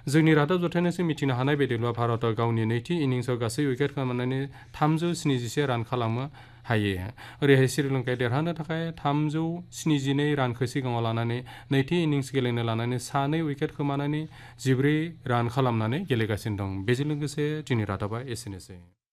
जोंनि रादाब जथायनायसो मिथिनो हानाय बायदिब्ला भारतआ गावनि नैथि इनिंसआव गासै उइकेट खोमानानै 371 रान खालामनो हायो। ओरैहाय श्रीलंकाया देरहानो थाखाय 372 रानखौ सिगाङाव लानानै नैथि इनिंस गेलेनो लानानै 2 उइकेट खोमानानै 14 रान खालामनानै गेलेगासिनो दं। बेजों लोगोसे दिनै रादाबा एसेनोसै।